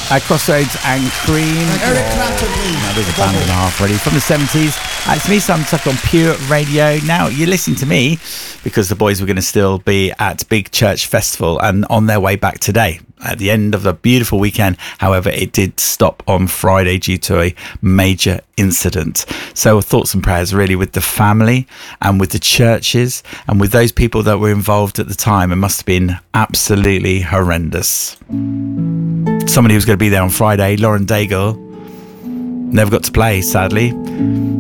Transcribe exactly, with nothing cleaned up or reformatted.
Uh, Crossroads and Cream. Eric Clapton. Now, there's a band and a half already from the seventies. Uh, it's me, Simon Tucker, on Pure Radio. Now, you're listening to me because the boys were going to still be at Big Church Festival and on their way back today at the end of the beautiful weekend. However, it did stop on Friday due to a major incident. So thoughts and prayers really with the family and with the churches and with those people that were involved at the time. It must have been absolutely horrendous. Somebody who was going to be there on Friday, Lauren Daigle, never got to play, sadly.